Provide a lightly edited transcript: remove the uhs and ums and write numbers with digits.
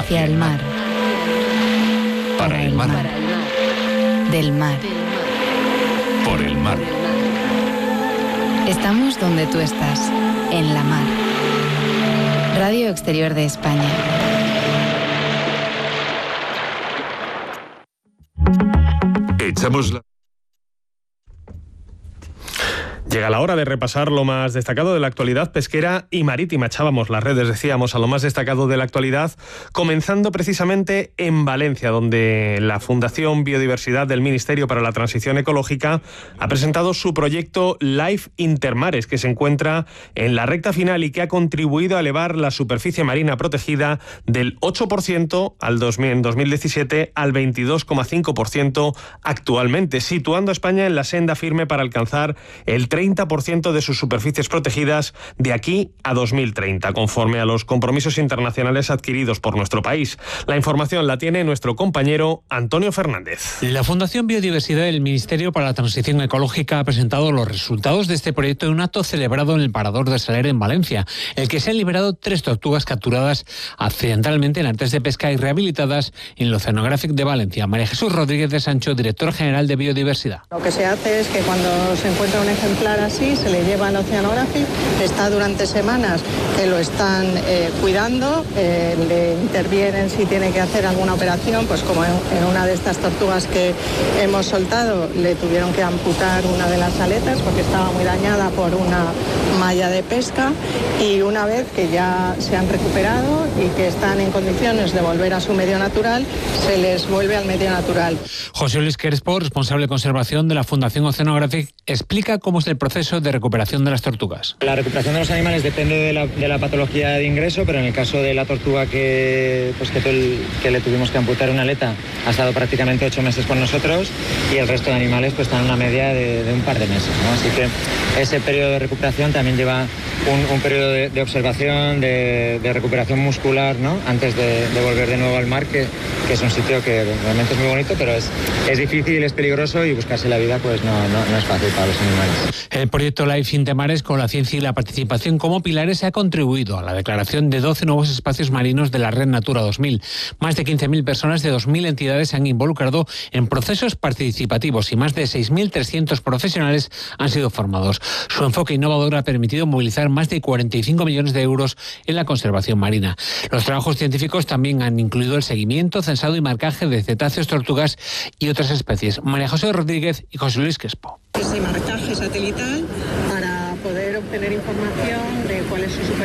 Hacia el mar. Para el mar. Del mar. Por el mar. Estamos donde tú estás, en la mar. Radio Exterior de España. Echamos la... Llega la hora de repasar lo más destacado de la actualidad pesquera y marítima. Echábamos las redes, decíamos, a lo más destacado de la actualidad, comenzando precisamente en Valencia, donde la Fundación Biodiversidad del Ministerio para la Transición Ecológica ha presentado su proyecto Life Intermares, que se encuentra en la recta final y que ha contribuido a elevar la superficie marina protegida del 8% en 2017 al 22,5% actualmente, situando a España en la senda firme para alcanzar el 30% de sus superficies protegidas de aquí a 2030, conforme a los compromisos internacionales adquiridos por nuestro país. La información la tiene nuestro compañero Antonio Fernández. La Fundación Biodiversidad del Ministerio para la Transición Ecológica ha presentado los resultados de este proyecto en un acto celebrado en el Parador de Saler en Valencia, en el que se han liberado 3 tortugas capturadas accidentalmente en artes de pesca y rehabilitadas en el Oceanographic de Valencia. María Jesús Rodríguez de Sancho, directora general de Biodiversidad. Lo que se hace es que cuando se encuentra un ejemplar así, se le lleva al Oceanographic, está durante semanas que lo están cuidando, le intervienen si tiene que hacer alguna operación, pues como en una de estas tortugas que hemos soltado, le tuvieron que amputar una de las aletas porque estaba muy dañada por una malla de pesca, y una vez que ya se han recuperado y que están en condiciones de volver a su medio natural, se les vuelve al medio natural. José Luis Crespo, responsable de conservación de la Fundación Oceanographic, explica cómo es el proceso de recuperación de las tortugas. La recuperación de los animales depende de la patología de ingreso, pero en el caso de la tortuga que le tuvimos que amputar una aleta, ha estado prácticamente 8 meses con nosotros, y el resto de animales pues están en una media de un par de meses, ¿no? Así que ese periodo de recuperación también lleva un periodo de observación, de recuperación muscular, ¿no? Antes de volver de nuevo al mar, que es un sitio que realmente es muy bonito, pero es difícil, es peligroso, y buscarse la vida pues no es fácil para los animales. El proyecto Life Intermares, con la ciencia y la participación como pilares, ha contribuido a la declaración de 12 nuevos espacios marinos de la Red Natura 2000. Más de 15.000 personas de 2.000 entidades se han involucrado en procesos participativos y más de 6.300 profesionales han sido formados. Su enfoque innovador ha permitido movilizar más de 45 millones de euros en la conservación marina. Los trabajos científicos también han incluido el seguimiento, censado y marcaje de cetáceos, tortugas y otras especies. María José Rodríguez y José Luis Crespo. Ese marcaje satelital para poder obtener información de cuál es su superficie